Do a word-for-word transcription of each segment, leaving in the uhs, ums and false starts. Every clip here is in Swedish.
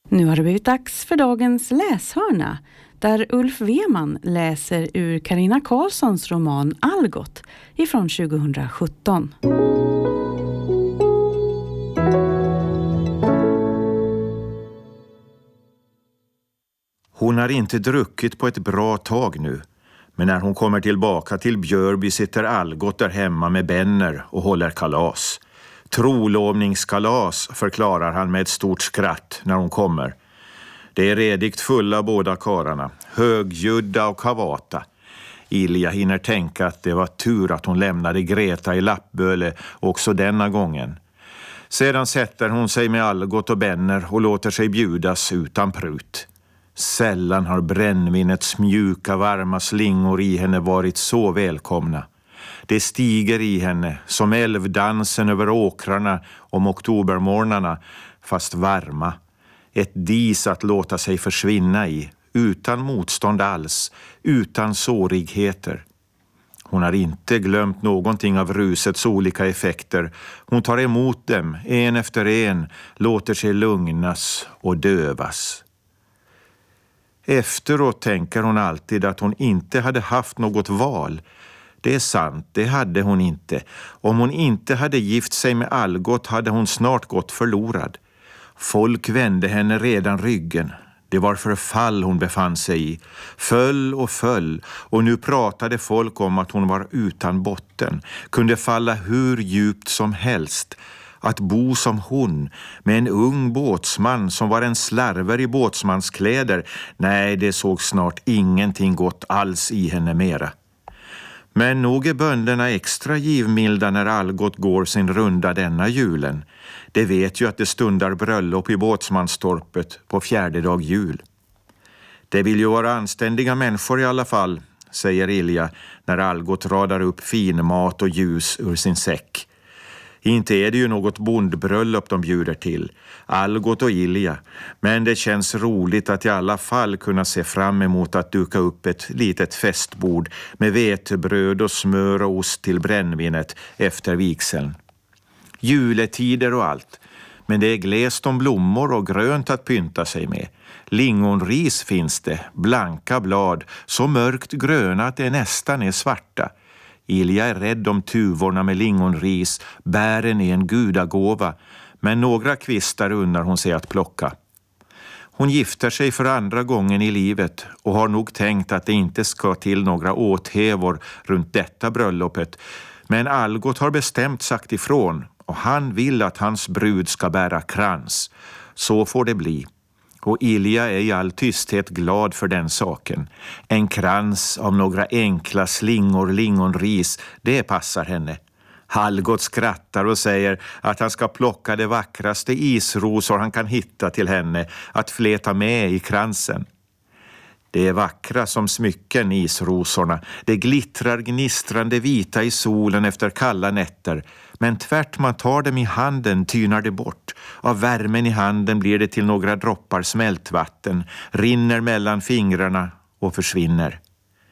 Nu har det blivit dags för dagens läshörna, där Ulf Weman läser ur Carina Karlssons roman Algot ifrån tjugohundrasjutton. Hon har inte druckit på ett bra tag nu, men när hon kommer tillbaka till Björby sitter Algot där hemma med Benner och håller kalas. Trolovningskalas, förklarar han med ett stort skratt när hon kommer. Det är redigt fulla båda kararna, högljudda och kavata. Ilja hinner tänka att det var tur att hon lämnade Greta i Lappböle också denna gången. Sedan sätter hon sig med Algot och Benner och låter sig bjudas utan prut. Sällan har brännvinets mjuka varma slingor i henne varit så välkomna. Det stiger i henne som älvdansen över åkrarna om oktobermorgnarna, fast varma. Ett dis att låta sig försvinna i, utan motstånd alls, utan sårigheter. Hon har inte glömt någonting av rusets olika effekter. Hon tar emot dem, en efter en, låter sig lugnas och dövas. Efteråt tänker hon alltid att hon inte hade haft något val. Det är sant, det hade hon inte. Om hon inte hade gift sig med Algot hade hon snart gått förlorad. Folk vände henne redan ryggen. Det var förfall hon befann sig i. Föll och föll, och nu pratade folk om att hon var utan botten. Kunde falla hur djupt som helst. Att bo som hon, med en ung båtsman som var en slarver i båtsmanskläder, nej, det såg snart ingenting gott alls i henne mera. Men nog är bönderna extra givmilda när Algot går sin runda denna julen. De vet ju att det stundar bröllop i båtsmanstorpet på fjärde dag jul. Det vill ju vara anständiga människor i alla fall, säger Ilja när Algot radar upp fin mat och ljus ur sin säck. Inte är det ju något bondbröllop de bjuder till, Algot och Ilja, men det känns roligt att i alla fall kunna se fram emot att duka upp ett litet festbord med vetebröd och smör och ost till brännvinet efter vigseln. Juletider och allt, men det är glest om blommor och grönt att pynta sig med. Lingonris finns det, blanka blad, så mörkt gröna att det nästan är svarta. Ilja är rädd om tuvorna med lingonris, bären är en gudagåva, men några kvistar unnar hon sig att plocka. Hon gifter sig för andra gången i livet och har nog tänkt att det inte ska till några åthävor runt detta bröllopet, men Algot har bestämt sagt ifrån och han vill att hans brud ska bära krans. Så får det bli. Och Ilja är i all tysthet glad för den saken. En krans av några enkla slingor lingonris, det passar henne. Algot skrattar och säger att han ska plocka det vackraste isrosor han kan hitta till henne att fleta med i kransen. Det är vackra som smycken, isrosorna. Det glittrar gnistrande vita i solen efter kalla nätter. Men tvärt man tar dem i handen tynar det bort. Av värmen i handen blir det till några droppar smältvatten. Rinner mellan fingrarna och försvinner.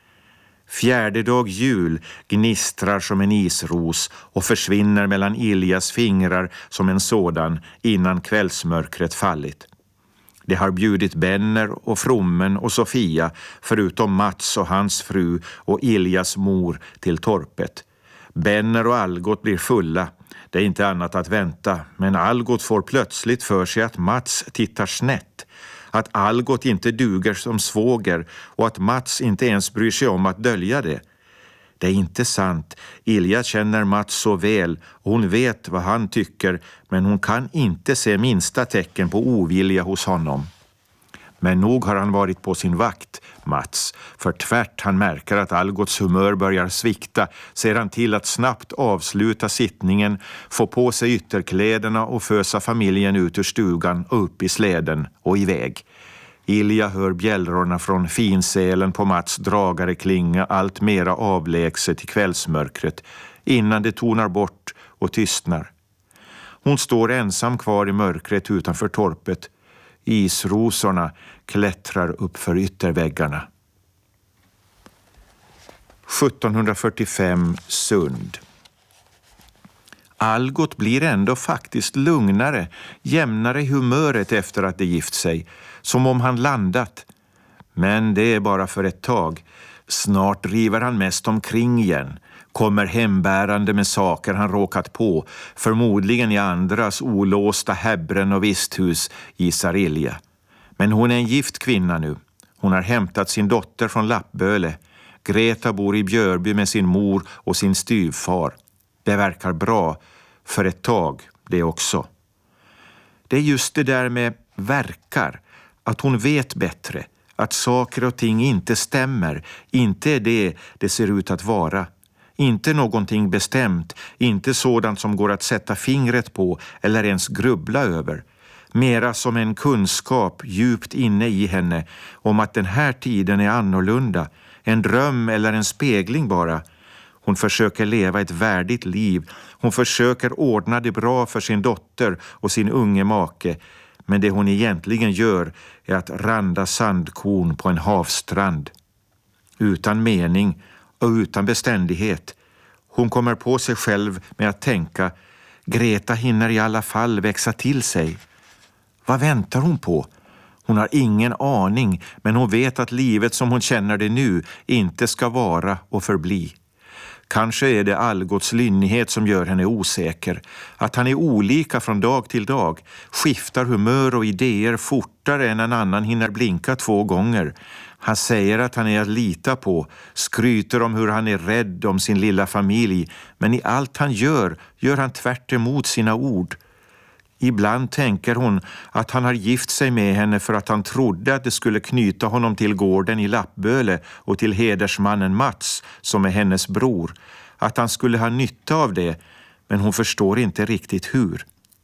Fjärde dag jul gnistrar som en isros och försvinner mellan Iljas fingrar som en sådan innan kvällsmörkret fallit. Det har bjudit Benner och Frommen och Sofia, förutom Mats och hans fru och Iljas mor, till torpet. Benner och Algot blir fulla. Det är inte annat att vänta, men Algot får plötsligt för sig att Mats tittar snett. Att Algot inte duger som svåger och att Mats inte ens bryr sig om att dölja det. Det är inte sant. Ilja känner Mats så väl och hon vet vad han tycker, men hon kan inte se minsta tecken på ovilja hos honom. Men nog har han varit på sin vakt, Mats, för tvärt han märker att Algots humör börjar svikta, ser han till att snabbt avsluta sittningen, få på sig ytterkläderna och fösa familjen ut ur stugan och upp i släden och iväg. Ilja hör bjällrorna från finsälen på Mats dragare klinga allt mera avlägset i kvällsmörkret innan det tonar bort och tystnar. Hon står ensam kvar i mörkret utanför torpet. Isrosorna klättrar upp för ytterväggarna. sjuttonhundrafyrtiofem Sund. Algot blir ändå faktiskt lugnare, jämnare i humöret efter att de gift sig, som om han landat. Men det är bara för ett tag. Snart driver han mest omkring igen, kommer hembärande med saker han råkat på, förmodligen i andras olåsta häbbren och visthus i Sarilja. Men hon är en gift kvinna nu. Hon har hämtat sin dotter från Lappböle. Greta bor i Björby med sin mor och sin styvfar. Det verkar bra för ett tag, det också. Det är just det där med verkar, att hon vet bättre, att saker och ting inte stämmer, inte är det det ser ut att vara. Inte någonting bestämt, inte sådant som går att sätta fingret på eller ens grubbla över. Mera som en kunskap djupt inne i henne om att den här tiden är annorlunda, en dröm eller en spegling bara. Hon försöker leva ett värdigt liv. Hon försöker ordna det bra för sin dotter och sin unge make. Men det hon egentligen gör är att randa sandkorn på en havstrand. Utan mening och utan beständighet. Hon kommer på sig själv med att tänka: Greta hinner i alla fall växa till sig. Vad väntar hon på? Hon har ingen aning, men hon vet att livet som hon känner det nu inte ska vara och förbli. Kanske är det Algots lynnighet som gör henne osäker. Att han är olika från dag till dag, skiftar humör och idéer fortare än en annan hinner blinka två gånger. Han säger att han är att lita på, skryter om hur han är rädd om sin lilla familj, men i allt han gör, gör han tvärt emot sina ord. Ibland tänker hon att han har gift sig med henne för att han trodde att det skulle knyta honom till gården i Lappböle och till hedersmannen Mats, som är hennes bror. Att han skulle ha nytta av det, men hon förstår inte riktigt hur.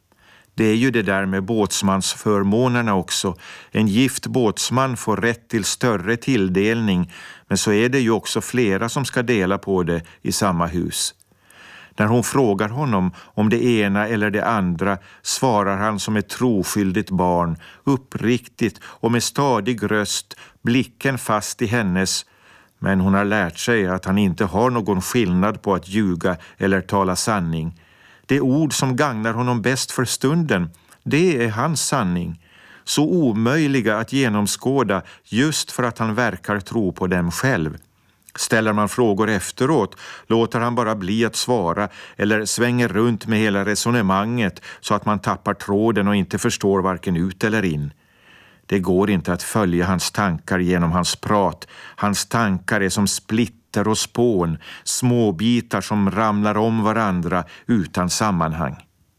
Det är ju det där med båtsmansförmånerna också. En gift båtsman får rätt till större tilldelning, men så är det ju också flera som ska dela på det i samma hus. När hon frågar honom om det ena eller det andra svarar han som ett troskyldigt barn, uppriktigt och med stadig röst, blicken fast i hennes. Men hon har lärt sig att han inte har någon skillnad på att ljuga eller tala sanning. Det ord som gagnar honom bäst för stunden, det är hans sanning. Så omöjliga att genomskåda just för att han verkar tro på dem själv. Ställer man frågor efteråt låter han bara bli att svara eller svänger runt med hela resonemanget så att man tappar tråden och inte förstår varken ut eller in. Det går inte att följa hans tankar genom hans prat. Hans tankar är som splitter och spån, småbitar som ramlar om varandra utan sammanhang.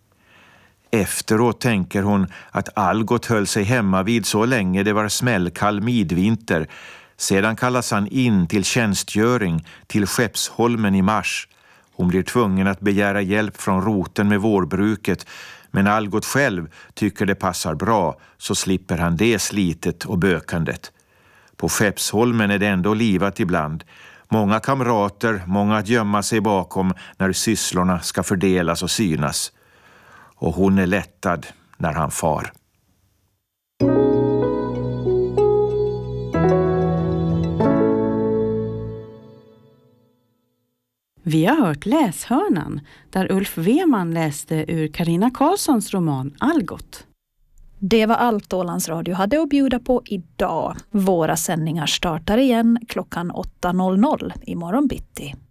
Efteråt tänker hon att Algot höll sig hemma vid så länge det var smällkall midvinter. Sedan kallas han in till tjänstgöring till Skeppsholmen i mars. Hon blir tvungen att begära hjälp från roten med vårbruket, men Algot själv tycker det passar bra, så slipper han det slitet och bökandet. På Skeppsholmen är det ändå livat ibland. Många kamrater, många att gömma sig bakom när sysslorna ska fördelas och synas. Och hon är lättad när han far. Vi har hört Läshörnan, där Ulf Weman läste ur Carina Karlssons roman Algot. Det var allt Ålands Radio hade att bjuda på idag. Våra sändningar startar igen klockan åtta noll noll imorgon bitti.